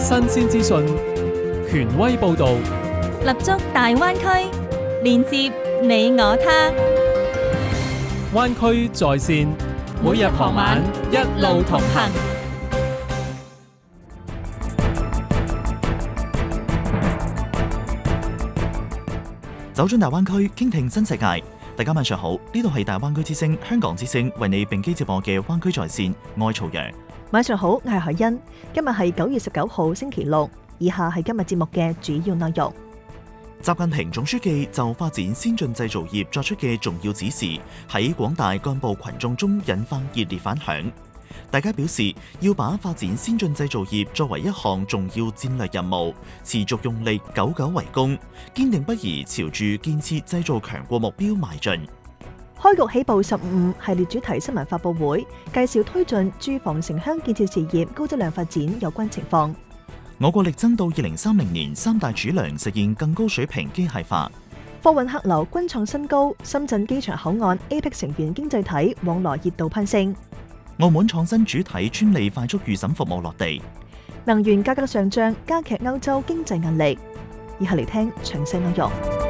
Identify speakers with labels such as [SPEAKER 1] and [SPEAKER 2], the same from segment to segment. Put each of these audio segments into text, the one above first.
[SPEAKER 1] 新鮮資訊，權威報導，
[SPEAKER 2] 立足大灣區，連接你我他。
[SPEAKER 1] 灣區在線，每日傍晚一路同行。
[SPEAKER 3] 走進大灣區，傾聽新世界。大家晚上好，呢度係大灣區之聲香港之聲為你並機直播嘅灣區在線，我係曹陽。
[SPEAKER 4] 晚上好，我係海欣。今日係9月19號星期六，以下係今日節目嘅主要內容。
[SPEAKER 3] 習近平總書記就發展先進製造業作出嘅重要指示，喺廣大幹部群眾中引發熱烈反響。大家表示要把發展先進製造業作為一項重要戰略任務，持續用力，久久為功，堅定不移朝住建設製造強國目標邁進。
[SPEAKER 4] 開局起步15系列主題新聞發佈會，介紹推進住房城鄉建設事業高質量發展有關情況。
[SPEAKER 3] 我國力爭到2030年三大儲糧實現更高水平機械化。
[SPEAKER 4] 貨運客流均創新高，深圳機場口岸 APEC 成員經濟體往來熱度攀升。
[SPEAKER 3] 澳門創新主體專利快速預審服務落地。
[SPEAKER 4] 能源價格上漲加劇歐洲經濟壓力。以下嚟聽詳細內容。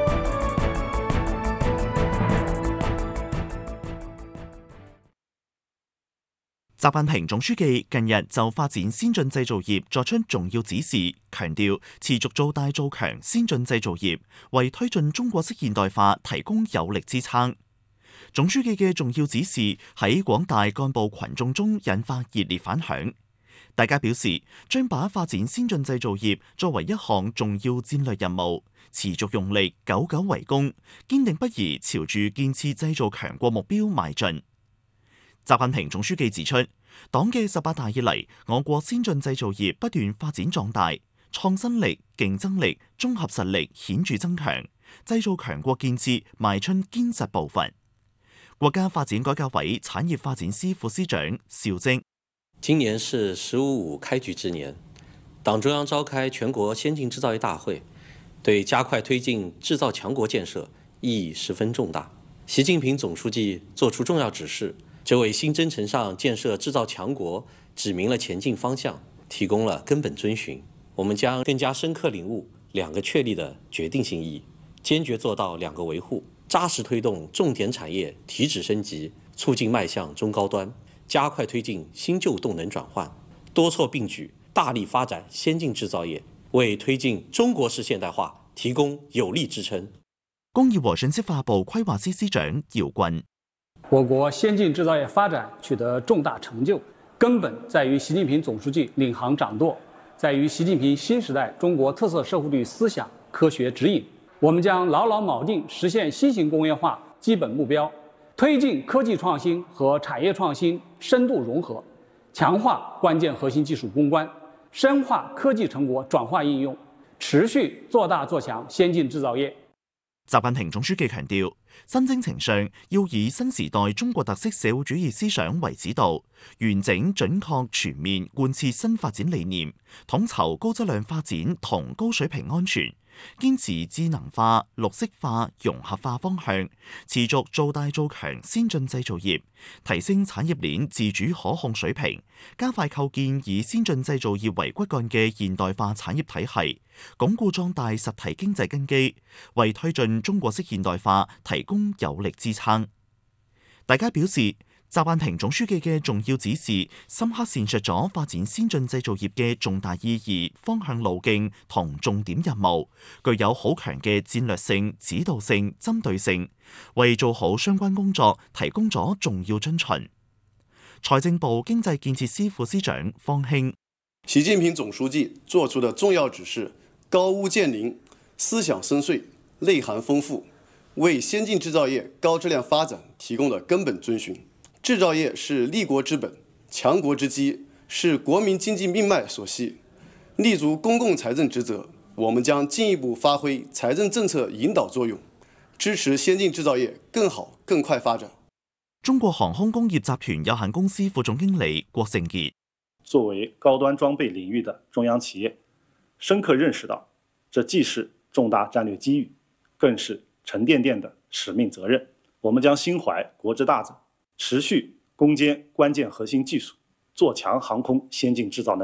[SPEAKER 3] 習近平總書記近日就發展先進製造業作出重要指示，強調持續做大做強先進製造業，為推進中國式現代化提供有力支撐。總書記嘅重要指示喺廣大幹部群眾中引發熱烈反響。大家表示將把發展先進製造業作為一項重要戰略任務，持續用力，久久為功，堅定不移朝住建設製造強國目標邁進。習近平總書記指出，黨嘅18大以嚟，我國先進製造業不斷發展壯大，創新力、競爭力、綜合實力顯著增強，製造強國建設邁出堅實步伐。國家發展改革委產業發展司副司長邵征：
[SPEAKER 5] 今年是“15+5”開局之年，黨中央召開全國先進製造業大會，對加快推進製造強國建設意義十分重大。習近平總書記作出重要指示，這為新征程上建設製造強國指明了前進方向，提供了根本遵循。我們將更加深刻領悟兩個確立的決定性意義，堅決做到兩個維護，扎實推動重點產業提質升級，促進邁向中高端，加快推進新舊動能轉換，多措並舉，大力發展先進製造業，為推進中國式現代化提供有力支撐。
[SPEAKER 3] 工業和信息化部規劃司司長姚軍：
[SPEAKER 6] 我國先進製造業發展取得重大成就，根本在於習近平總書記領航掌舵，在於習近平新時代中國特色社會主義思想科學指引。我們將牢牢錨定實現新型工業化基本目標，推進科技創新和產業創新深度融合，強化關鍵核心技術攻關，深化科技成果轉化應用，持續做大做強先進製造業。
[SPEAKER 3] 習近平總書記強調，新征程上要以新時代中國特色社會主義思想為指導，完整準確全面貫徹新發展理念，統籌高質量發展同高水平安全，堅持智能化、綠色化、融合化方向，持續做大做強先進製造業，提升產業鏈自主可控水平，加快構建以先進製造業為骨幹嘅現代化產業體系，鞏固壯大實體經濟根基，為推進中國式現代化提供有力支撐。大家表示，習近平總書記嘅重要指示，深刻闡述咗發展先進製造業嘅重大意義、方向路徑同重點任務，具有好強嘅戰略性、指導性、針對性，為做好相關工作提供咗重要遵循。財政部經濟建設司副司長方興：
[SPEAKER 7] 習近平總書記作出的重要指示，高屋建瓴，思想深邃，內涵豐富，為先進製造業高質量發展提供了根本遵循。製造業是立國之本、強國之基，是國民經濟命脈所繫。立足公共財政職責，我們將進一步發揮財政政策引導作用，支持先進製造業更好、更快發展。
[SPEAKER 3] 中國航空工業集團有限公司副總經理郭勝傑：
[SPEAKER 8] 作為高端裝備領域的中央企業，深刻認識到，這既是重大戰略機遇，更是沉甸甸的使命責任。我們將心懷國之大責，持續攻堅關鍵核心技術，做強航空先進製造能力，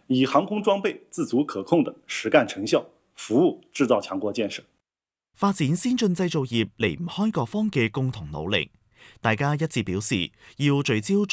[SPEAKER 8] 以航空裝備自主可控的實幹成效，服務製造強國建設。
[SPEAKER 3] 發展先進製造業離唔開各方嘅共同努力，大家一致表示要聚焦